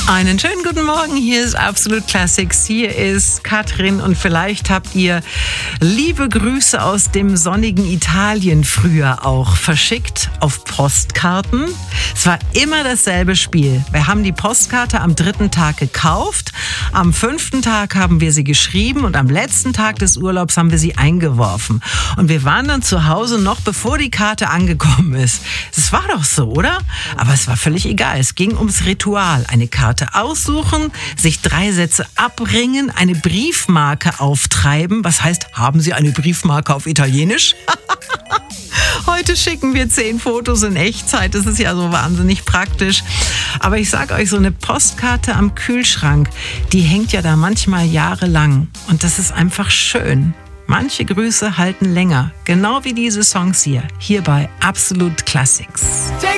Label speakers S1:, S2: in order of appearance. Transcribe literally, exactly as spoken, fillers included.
S1: Einen schönen guten Morgen, hier ist Absolut Classics, hier ist Katrin und vielleicht habt ihr liebe Grüße aus dem sonnigen Italien früher auch verschickt auf Postkarten. Es war immer dasselbe Spiel. Wir haben die Postkarte am dritten Tag gekauft, am fünften Tag haben wir sie geschrieben und am letzten Tag des Urlaubs haben wir sie eingeworfen. Und wir waren dann zu Hause noch bevor die Karte angekommen ist. Das war doch so, oder? Aber es war völlig egal, es ging ums Ritual. Eine Karte aussuchen, sich drei Sätze abringen, eine Briefmarke auftreiben. Was heißt, haben Sie eine Briefmarke auf Italienisch? Heute schicken wir zehn Fotos in Echtzeit. Das ist ja so wahnsinnig praktisch. Aber ich sage euch, so eine Postkarte am Kühlschrank, die hängt ja da manchmal jahrelang. Und das ist einfach schön. Manche Grüße halten länger. Genau wie diese Songs hier. Hier bei Absolut Classics.